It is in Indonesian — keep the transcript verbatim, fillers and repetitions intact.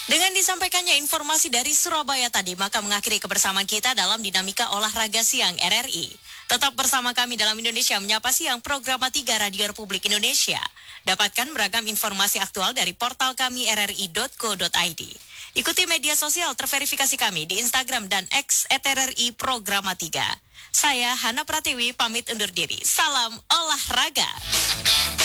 Dengan disampaikannya informasi dari Surabaya tadi, maka mengakhiri kebersamaan kita dalam dinamika olahraga siang R R I. Tetap bersama kami dalam Indonesia Menyapa Siang, program tiga Radio Republik Indonesia. Dapatkan beragam informasi aktual dari portal kami r r i dot co dot i d. Ikuti media sosial terverifikasi kami di Instagram dan X at R R I Programa tiga. Saya Hana Pratiwi pamit undur diri. Salam olahraga.